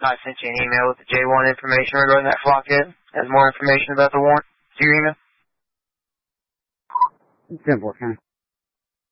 I sent you an email with the J1 information regarding that flockhead. Has more information about the warrant. To your email? 10-4,